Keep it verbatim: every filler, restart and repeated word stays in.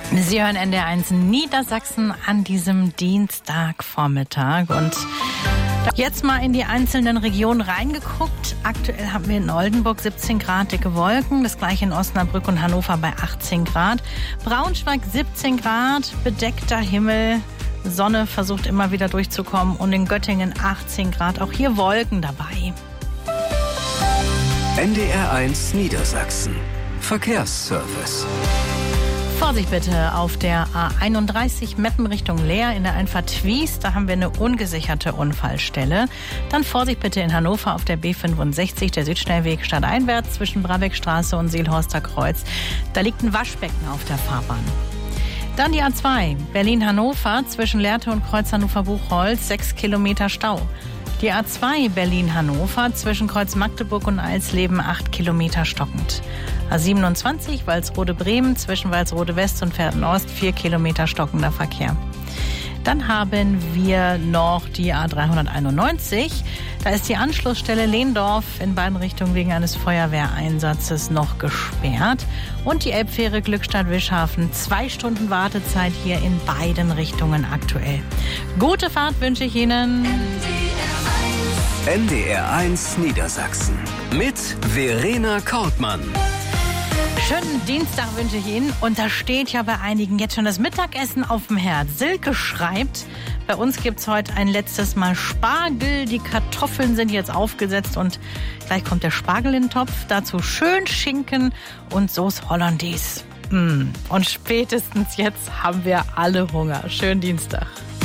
Sie hören N D R eins Niedersachsen an diesem Dienstagvormittag und jetzt mal in die einzelnen Regionen reingeguckt. Aktuell haben wir in Oldenburg siebzehn Grad, dicke Wolken. Das gleiche in Osnabrück und Hannover bei achtzehn Grad. Braunschweig siebzehn Grad, bedeckter Himmel. Sonne versucht immer wieder durchzukommen. Und in Göttingen achtzehn Grad. Auch hier Wolken dabei. N D R eins Niedersachsen. Verkehrsservice. Vorsicht bitte auf der A einunddreißig Meppen Richtung Leer in der Einfahrt Wies. Da haben wir eine ungesicherte Unfallstelle. Dann Vorsicht bitte in Hannover auf der B fünfundsechzig, der Südschnellweg stadteinwärts zwischen Brabeckstraße und Seelhorster Kreuz. Da liegt ein Waschbecken auf der Fahrbahn. Dann die A zwei Berlin-Hannover zwischen Lehrte und Kreuz Hannover-Buchholz, sechs Kilometer Stau. Die A zwei Berlin-Hannover zwischen Kreuz Magdeburg und Alsleben, acht Kilometer stockend. A siebenundzwanzig Walsrode-Bremen zwischen Walsrode-West und Verden-Ost, vier Kilometer stockender Verkehr. Dann haben wir noch die A dreihunderteinundneunzig. Da ist die Anschlussstelle Lehndorf in beiden Richtungen wegen eines Feuerwehreinsatzes noch gesperrt. Und die Elbfähre Glückstadt-Wischhafen, zwei Stunden Wartezeit hier in beiden Richtungen aktuell. Gute Fahrt wünsche ich Ihnen. N D R eins Niedersachsen mit Verena Kortmann. Schönen Dienstag wünsche ich Ihnen. Und da steht ja bei einigen jetzt schon das Mittagessen auf dem Herd. Silke schreibt, bei uns gibt es heute ein letztes Mal Spargel. Die Kartoffeln sind jetzt aufgesetzt und gleich kommt der Spargel in den Topf. Dazu schön Schinken und Sauce Hollandaise. Mm. Und spätestens jetzt haben wir alle Hunger. Schönen Dienstag.